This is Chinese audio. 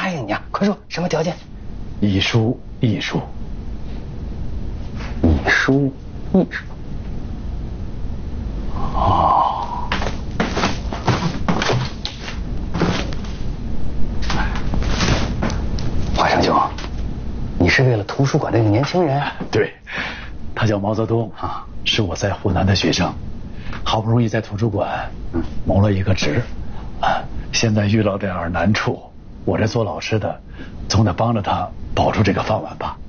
答应你啊！快说，什么条件？ 一书。 一书。哦。华生兄，你是为了图书馆这个年轻人？ 对，他叫毛泽东啊，是我在湖南的学生，好不容易在图书馆谋了一个职，现在遇到点难处，我这做老师的总得帮着他保住这个饭碗吧。